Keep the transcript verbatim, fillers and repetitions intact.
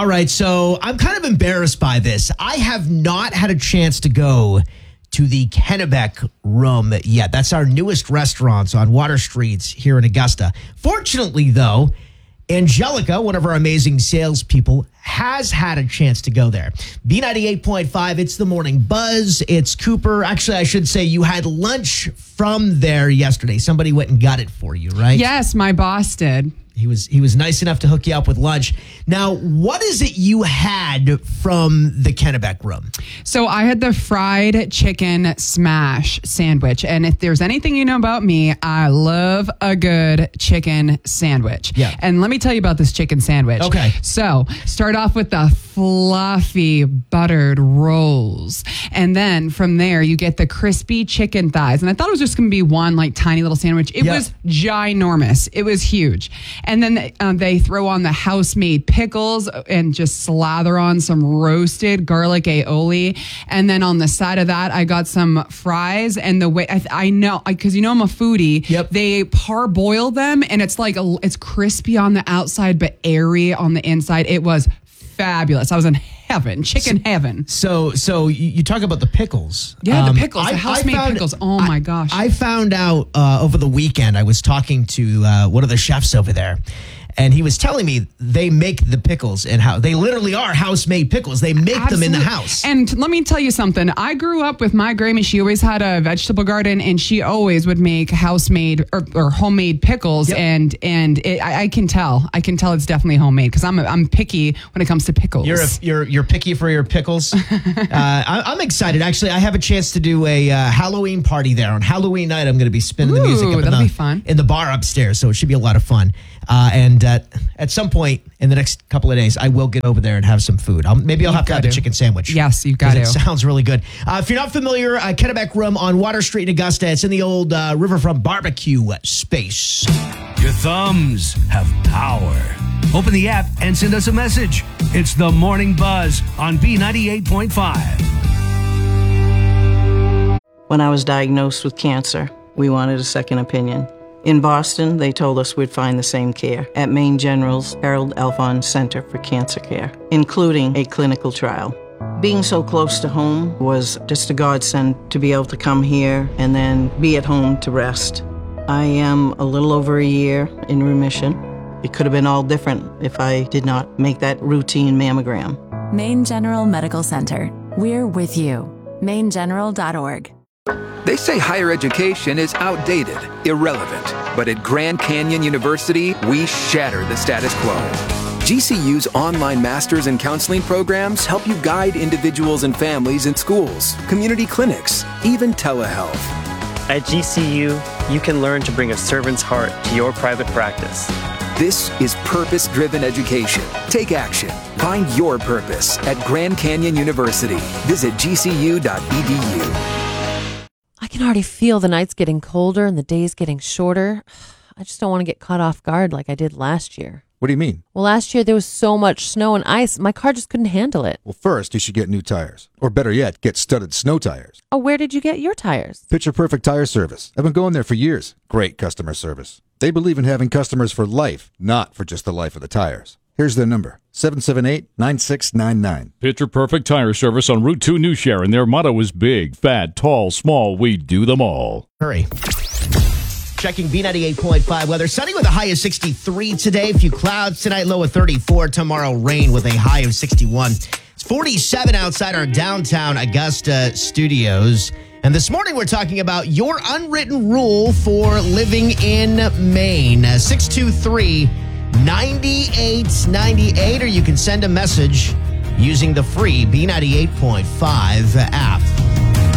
All right, so I'm kind of embarrassed by this. I have not had a chance to go to the Kennebec Room yet. That's our newest restaurant on Water Street here in Augusta. Fortunately, though, Angelica, one of our amazing salespeople, has had a chance to go there. B ninety-eight point five, it's the Morning Buzz. It's Cooper. Actually, I should say you had lunch from there yesterday. Somebody went and got it for you, right? Yes, my boss did. He was he was nice enough to hook you up with lunch. Now, what is it you had from the Kennebec Room? So I had the fried chicken smash sandwich. And if there's anything you know about me, I love a good chicken sandwich. Yeah. And let me tell you about this chicken sandwich. Okay. So start off with the fluffy buttered rolls. And then from there, you get the crispy chicken thighs. And I thought it was just going to be one like tiny little sandwich. It Yeah. was ginormous. It was huge. And then they, um, they throw on the house-made pickles and just slather on some roasted garlic aioli. And then on the side of that, I got some fries. And the way I, I know, because you know I'm a foodie, Yep. they parboil them, and it's like a, it's crispy on the outside but airy on the inside. It was fabulous. I was in heaven, chicken heaven. So so you, you talk about the pickles. Yeah, Um, the pickles, I- the I house-made found- pickles. Oh I- my gosh. I found out uh, over the weekend, I was talking to uh, one of the chefs over there, and he was telling me they make the pickles and how they literally are house-made pickles. They make them in the Absolutely. house. And let me tell you something. I grew up with my Grammy. She always had a vegetable garden, and she always would make house-made or, or homemade pickles. Yep. And and it, I, I can tell. I can tell it's definitely homemade because I'm I'm picky when it comes to pickles. You're a, you're you're picky for your pickles. uh, I, I'm excited. Actually, I have a chance to do a uh, Halloween party there on Halloween night. I'm going to be spinning the Ooh, music up in that'll the, be fun. in the bar upstairs, so it should be a lot of fun. Uh, and uh, at some point in the next couple of days, I will get over there and have some food. I'll, maybe I'll have You've to have got a to. chicken sandwich. Yes, you've got 'Cause to. It sounds really good. Uh, if you're not familiar, uh, Kennebec Room on Water Street in Augusta. It's in the old uh, Riverfront barbecue space. Your thumbs have power. Open the app and send us a message. It's the Morning Buzz on B ninety-eight point five. When I was diagnosed with cancer, we wanted a second opinion. In Boston, they told us we'd find the same care at Maine General's Harold Alphon Center for Cancer Care, including a clinical trial. Being so close to home was just a godsend to be able to come here and then be at home to rest. I am a little over a year in remission. It could have been all different if I did not make that routine mammogram. Maine General Medical Center. We're with you. maine general dot org. They say higher education is outdated, irrelevant. But at Grand Canyon University, we shatter the status quo. G C U's online Masters in Counseling programs help you guide individuals and families in schools, community clinics, even telehealth. At G C U, you can learn to bring a servant's heart to your private practice. This is purpose-driven education. Take action. Find your purpose at Grand Canyon University. Visit g c u dot e d u. I can already feel the nights getting colder and the days getting shorter. I just don't want to get caught off guard like I did last year. What do you mean? Well, last year there was so much snow and ice, my car just couldn't handle it. Well, first, you should get new tires. Or better yet, get studded snow tires. Oh, where did you get your tires? Picture Perfect Tire Service. I've been going there for years. Great customer service. They believe in having customers for life, not for just the life of the tires. Here's their number, seven seven eight, nine six nine nine. Picture Perfect Tire Service on Route two New Sharon. Their motto is big, fat, tall, small. We do them all. Hurry. Checking B ninety-eight point five weather. Sunny with a high of sixty-three today. A few clouds tonight, low of thirty-four. Tomorrow, rain with a high of sixty-one. It's forty-seven outside our downtown Augusta studios. And this morning, we're talking about your unwritten rule for living in Maine. Uh, six two three, nine eight nine eight, or you can send a message using the free B ninety-eight point five app.